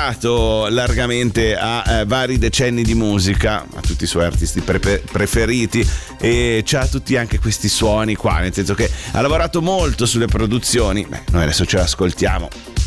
ispirato largamente a vari decenni di musica, a tutti i suoi artisti preferiti, e c'ha tutti anche questi suoni qua, nel senso che ha lavorato molto sulle produzioni. Noi adesso ce l'ascoltiamo.